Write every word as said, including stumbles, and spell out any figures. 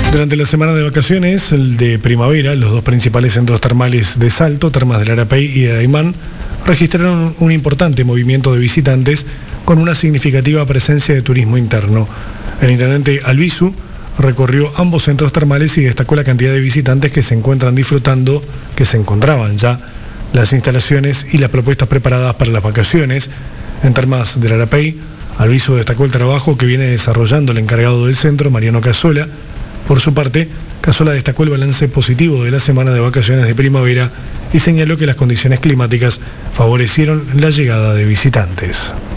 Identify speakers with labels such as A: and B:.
A: Durante la semana de vacaciones el de primavera, los dos principales centros termales de Salto, Termas del Arapey y de Daymán, registraron un importante movimiento de visitantes con una significativa presencia de turismo interno. El intendente Albizu recorrió ambos centros termales y destacó la cantidad de visitantes que se encuentran disfrutando, que se encontraban ya, las instalaciones y las propuestas preparadas para las vacaciones. En Termas del Arapey, Albizu destacó el trabajo que viene desarrollando el encargado del centro, Mariano Casola. Por su parte, Casola destacó el balance positivo de la semana de vacaciones de primavera y señaló que las condiciones climáticas favorecieron la llegada de visitantes.